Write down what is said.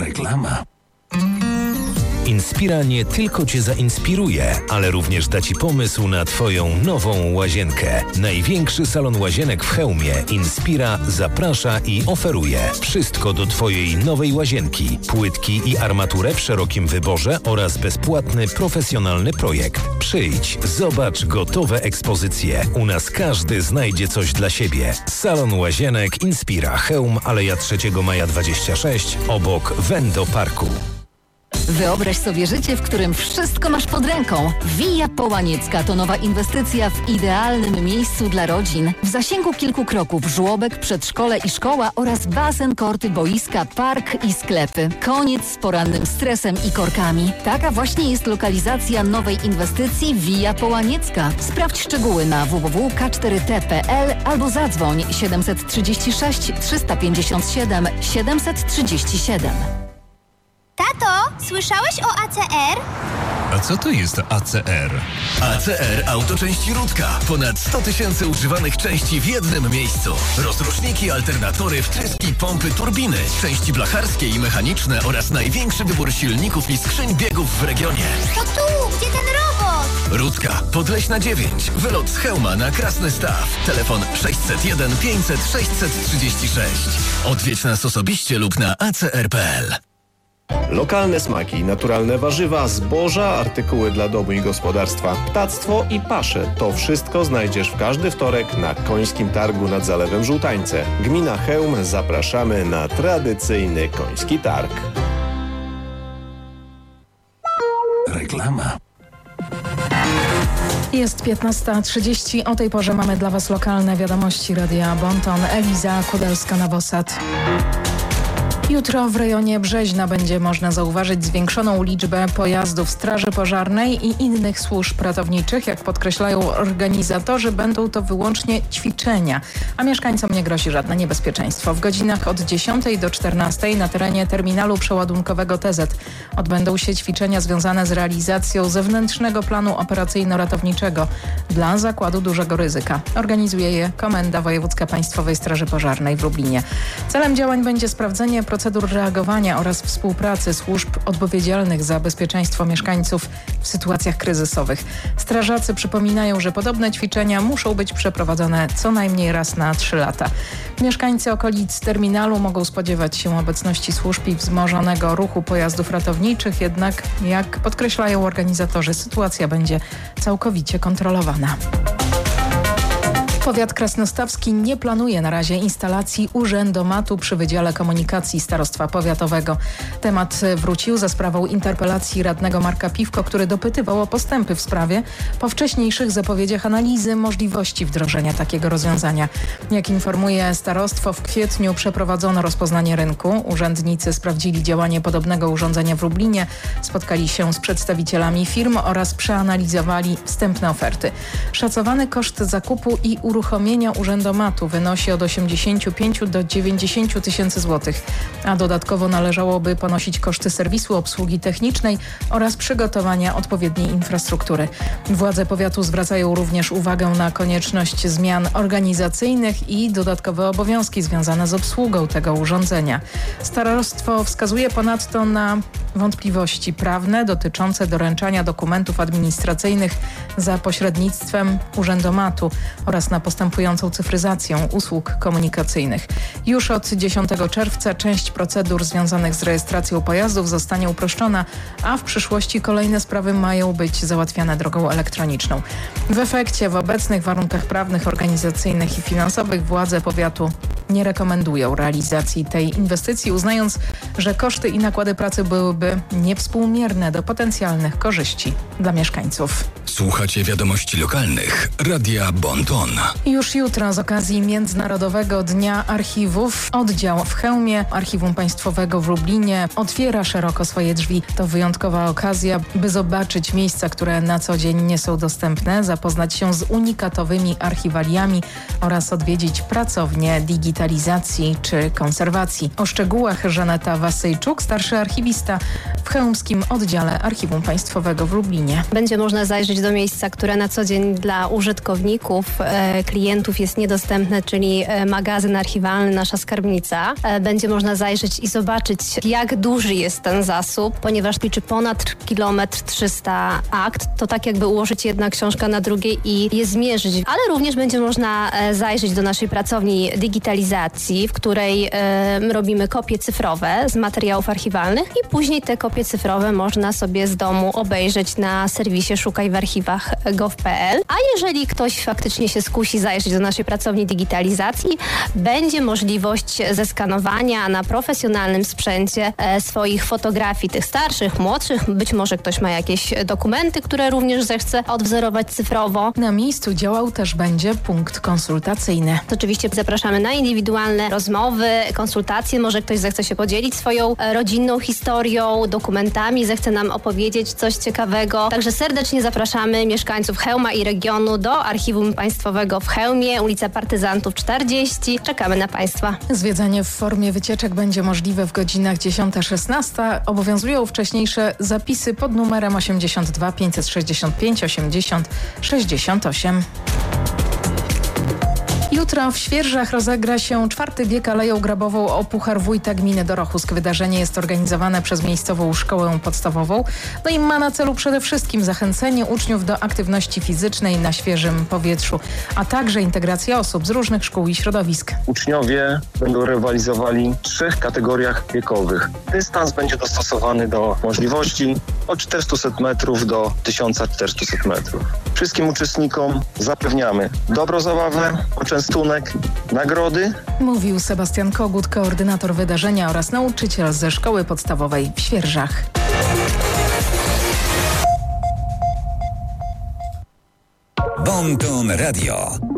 Reklama. Inspira nie tylko Cię zainspiruje, ale również da Ci pomysł na Twoją nową łazienkę. Największy salon łazienek w Chełmie Inspira zaprasza i oferuje wszystko do Twojej nowej łazienki. Płytki i armaturę w szerokim wyborze oraz bezpłatny, profesjonalny projekt. Przyjdź, zobacz gotowe ekspozycje. U nas każdy znajdzie coś dla siebie. Salon łazienek Inspira Chełm, Aleja 3 Maja 26, obok Wendo Parku. Wyobraź sobie życie, w którym wszystko masz pod ręką. Via Połaniecka to nowa inwestycja w idealnym miejscu dla rodzin. W zasięgu kilku kroków żłobek, przedszkole i szkoła oraz basen, korty, boiska, park i sklepy. Koniec z porannym stresem i korkami. Taka właśnie jest lokalizacja nowej inwestycji Via Połaniecka. Sprawdź szczegóły na www.k4t.pl albo zadzwoń 736 357 737. Tato, słyszałeś o ACR? A co to jest ACR? ACR Autoczęści Rudka. Ponad 100 000 używanych części w jednym miejscu. Rozruszniki, alternatory, wtryski, pompy, turbiny, części blacharskie i mechaniczne oraz największy wybór silników i skrzyń biegów w regionie. To tu, gdzie ten robot? Rudka, Podleśna 9. Wylot z Chełma na Krasny Staw. Telefon 601 500 636. Odwiedź nas osobiście lub na acr.pl. Lokalne smaki, naturalne warzywa, zboża, artykuły dla domu i gospodarstwa, ptactwo i pasze. To wszystko znajdziesz w każdy wtorek na Końskim Targu nad Zalewem Żółtańce. Gmina Chełm, zapraszamy na tradycyjny Koński Targ. Reklama. Jest 15:30. O tej porze mamy dla Was lokalne wiadomości Radia Bonton. Eliza Kudelska-Nowosad. Jutro w rejonie Brzeźna będzie można zauważyć zwiększoną liczbę pojazdów Straży Pożarnej i innych służb ratowniczych. Jak podkreślają organizatorzy, będą to wyłącznie ćwiczenia, a mieszkańcom nie grozi żadne niebezpieczeństwo. W godzinach od 10 do 14 na terenie terminalu przeładunkowego TZ odbędą się ćwiczenia związane z realizacją zewnętrznego planu operacyjno-ratowniczego dla Zakładu Dużego Ryzyka. Organizuje je Komenda Wojewódzka Państwowej Straży Pożarnej w Lublinie. Celem działań będzie sprawdzenie procedur reagowania oraz współpracy służb odpowiedzialnych za bezpieczeństwo mieszkańców w sytuacjach kryzysowych. Strażacy przypominają, że podobne ćwiczenia muszą być przeprowadzone co najmniej raz na 3 lata. Mieszkańcy okolic terminalu mogą spodziewać się obecności służb i wzmożonego ruchu pojazdów ratowniczych, jednak jak podkreślają organizatorzy, sytuacja będzie całkowicie kontrolowana. Powiat krasnostawski nie planuje na razie instalacji urzędomatu przy Wydziale Komunikacji Starostwa Powiatowego. Temat wrócił za sprawą interpelacji radnego Marka Piwko, który dopytywał o postępy w sprawie po wcześniejszych zapowiedziach analizy możliwości wdrożenia takiego rozwiązania. Jak informuje starostwo, w kwietniu przeprowadzono rozpoznanie rynku. Urzędnicy sprawdzili działanie podobnego urządzenia w Lublinie, spotkali się z przedstawicielami firm oraz przeanalizowali wstępne oferty. Szacowany koszt zakupu i uruchomienia urzędomatu wynosi od 85 do 90 tysięcy złotych, a dodatkowo należałoby ponosić koszty serwisu, obsługi technicznej oraz przygotowania odpowiedniej infrastruktury. Władze powiatu zwracają również uwagę na konieczność zmian organizacyjnych i dodatkowe obowiązki związane z obsługą tego urządzenia. Starostwo wskazuje ponadto na wątpliwości prawne dotyczące doręczania dokumentów administracyjnych za pośrednictwem urzędomatu oraz na postępującą cyfryzacją usług komunikacyjnych. Już od 10 czerwca część procedur związanych z rejestracją pojazdów zostanie uproszczona, a w przyszłości kolejne sprawy mają być załatwiane drogą elektroniczną. W efekcie w obecnych warunkach prawnych, organizacyjnych i finansowych władze powiatu nie rekomendują realizacji tej inwestycji, uznając, że koszty i nakłady pracy byłyby niewspółmierne do potencjalnych korzyści dla mieszkańców. Słuchacie wiadomości lokalnych Radia Bonton. Już jutro z okazji Międzynarodowego Dnia Archiwów oddział w Chełmie Archiwum Państwowego w Lublinie otwiera szeroko swoje drzwi. To wyjątkowa okazja, by zobaczyć miejsca, które na co dzień nie są dostępne, zapoznać się z unikatowymi archiwaliami oraz odwiedzić pracownie digitalizacji czy konserwacji. O szczegółach Żaneta Wasejczuk, starszy archiwista w chełmskim oddziale Archiwum Państwowego w Lublinie. Będzie można zajrzeć do miejsca, które na co dzień dla użytkowników, klientów jest niedostępne, czyli magazyn archiwalny, nasza skarbnica. Będzie można zajrzeć i zobaczyć, jak duży jest ten zasób, ponieważ liczy ponad 1300 akt. To tak jakby ułożyć jedna książka na drugiej i je zmierzyć. Ale również będzie można zajrzeć do naszej pracowni digitalizacji, w której robimy kopie cyfrowe z materiałów archiwalnych i później te kopie cyfrowe można sobie z domu obejrzeć na serwisie Szukaj w archiwach gov.pl. A jeżeli ktoś faktycznie się skusi zajrzeć do naszej pracowni digitalizacji, będzie możliwość zeskanowania na profesjonalnym sprzęcie swoich fotografii, tych starszych, młodszych. Być może ktoś ma jakieś dokumenty, które również zechce odwzorować cyfrowo. Na miejscu działał też będzie punkt konsultacyjny. Oczywiście zapraszamy na indywidualne rozmowy, konsultacje. Może ktoś zechce się podzielić swoją rodzinną historią, dokumentami, zechce nam opowiedzieć coś ciekawego. Także serdecznie zapraszamy mieszkańców Chełma i regionu do Archiwum Państwowego w Chełmie, ulica Partyzantów 40. Czekamy na Państwa. Zwiedzanie w formie wycieczek będzie możliwe w godzinach 10-16. Obowiązują wcześniejsze zapisy pod numerem 82 565 80 68. Jutro w Świerżach rozegra się 4. bieg Aleją Grabową o Puchar Wójta Gminy Dorochusk. Wydarzenie jest organizowane przez miejscową szkołę podstawową. No i ma na celu przede wszystkim zachęcenie uczniów do aktywności fizycznej na świeżym powietrzu, a także integracja osób z różnych szkół i środowisk. Uczniowie będą rywalizowali w 3 kategoriach wiekowych. Dystans będzie dostosowany do możliwości od 400 metrów do 1400 metrów. Wszystkim uczestnikom zapewniamy dobrą zabawę, poczęstunek, nagrody. Mówił Sebastian Kogut, koordynator wydarzenia oraz nauczyciel ze szkoły podstawowej w Świerżach. Bon Ton Radio.